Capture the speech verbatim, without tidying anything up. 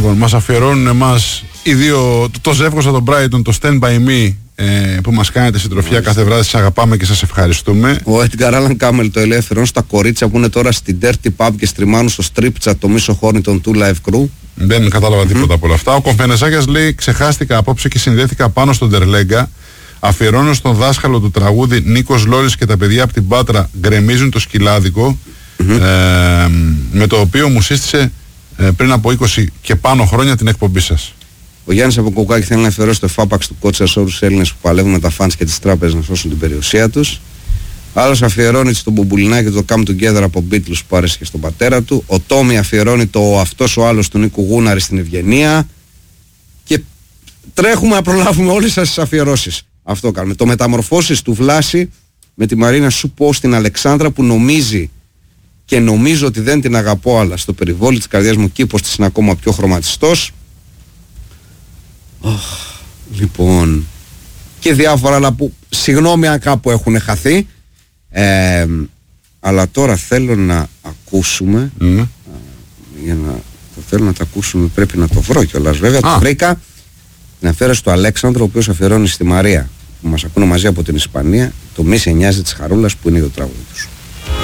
Λοιπόν, μας αφιερώνουν εμάς οι δύο, το, το ζεύγος από τον Brighton, το Stand By Me, ε, που μας κάνετε συντροφιά κάθε βράδυ. Σας αγαπάμε και σας ευχαριστούμε. Ο Edgar Allan Campbell το ελεύθερο στα κορίτσια που είναι τώρα στην Dirty Pub και στριμάνουν στο strip chat το μίσο χόρνη των Two Live Crew. Δεν κατάλαβα mm-hmm. τίποτα από όλα αυτά. Ο Κομφενεσάκιας λέει: ξεχάστηκα απόψε και συνδέθηκα πάνω στον Τερλέγκα. Αφιερώνω στον δάσκαλο του τραγούδι Νίκος Λόρης και τα παιδιά από την Πάτρα γκρεμίζουν το σκυλάδικο. Mm-hmm. Ε, με το οποίο μου σύστησε ε, πριν από είκοσι και πάνω χρόνια την εκπομπή σας. Ο Γιάννης από Κοκκάκι θέλει να αφιερώσει το εφάπαξ του Κότσα σε όλους τους Έλληνες που παλεύουν με τα φαντς και τις τράπεζες να σώσουν την περιουσία τους. Άλλος αφιερώνει στον Μπουμπουλινάκη το Come Together από Beatles που άρεσε και στον πατέρα του. Ο Τόμι αφιερώνει το αυτός ο άλλος του Νίκου Γούναρη στην Ευγενία. Και τρέχουμε να προλάβουμε όλες σας τις αφιερώσεις. Αυτό κάνουμε. Το μεταμορφώσεις του Βλάση με τη Μαρίνα σου πω στην Αλεξάνδρα που νομίζει και νομίζω ότι δεν την αγαπώ, αλλά στο περιβόλι της καρδιάς μου κήπος της είναι ακόμα πιο χρωματιστός. Oh, λοιπόν, και διάφορα άλλα που συγγνώμη αν κάπου έχουν χαθεί, ε, αλλά τώρα θέλω να ακούσουμε mm. ε, για να το θέλω να το ακούσουμε πρέπει να το βρω κιόλας βέβαια. ah. Το βρήκα την αφιέρωση του Αλέξανδρο, ο οποίος αφιερώνει στη Μαρία που μας ακούνε μαζί από την Ισπανία, το Μη σε νοιάζει της Χαρούλας που είναι το τραγούδι τους.